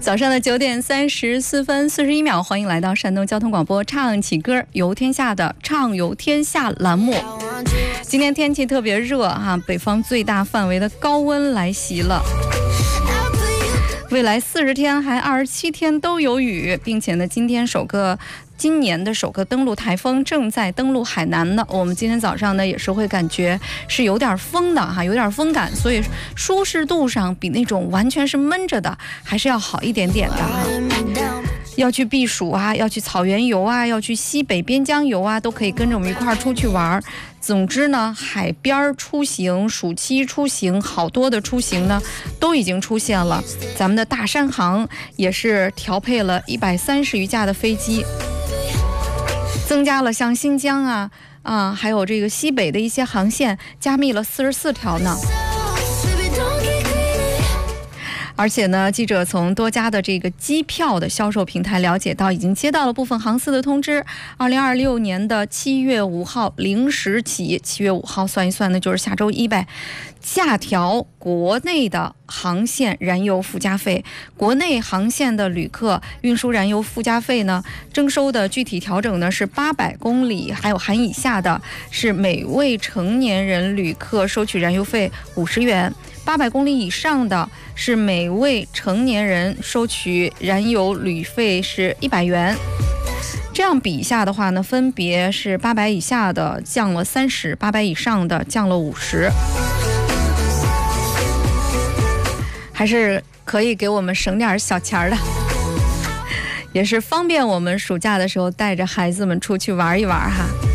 早上的9点34分41秒，欢迎来到山东交通广播唱起歌游天下的畅游天下栏目。今天天气特别热哈，北方最大范围的高温来袭了。未来40天还27天都有雨，并且呢，今年的首个登陆台风正在登陆海南呢。我们今天早上呢也是会感觉是有点风的哈，有点风感，所以舒适度上比那种完全是闷着的还是要好一点点的哈。要去避暑啊，要去草原游啊，要去西北边疆游啊，都可以跟着我们一块儿出去玩。总之呢，海边出行、暑期出行，好多的出行呢都已经出现了。咱们的大山航也是调配了130余架的飞机，增加了像新疆还有这个西北的一些航线，加密了44条呢。而且呢，记者从多家的这个机票的销售平台了解到，已经接到了部分航司的通知。2026年的7月5号0时起，7月5号算一算呢，就是下周一呗。下调国内的航线燃油附加费，国内航线的旅客运输燃油附加费呢，征收的具体调整呢是800公里还有含以下的，是每位成年人旅客收取燃油费50元。800公里以上的是每位成年人收取燃油旅费是100元。这样比一下的话呢，分别是800以下的降了30%，800以上的降了50%，还是可以给我们省点小钱的，也是方便我们暑假的时候带着孩子们出去玩一玩哈。